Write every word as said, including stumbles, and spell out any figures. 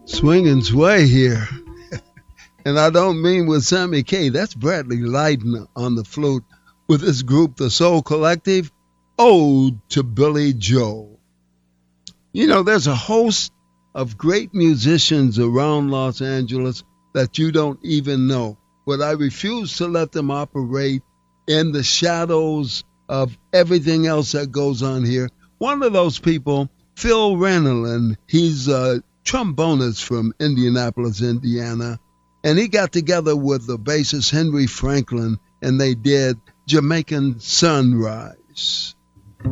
Swing and sway here. And I don't mean with Sammy Kaye. That's Bradley Lydon on the flute with his group, the Soul Collective, Ode to Billy Joel. You know, there's a host of great musicians around Los Angeles that you don't even know, but I refuse to let them operate in the shadows of everything else that goes on here. One of those people, Phil Renelin, he's a trombonist from Indianapolis, Indiana, and he got together with the bassist Henry Franklin, and they did Jamaican Sunrise.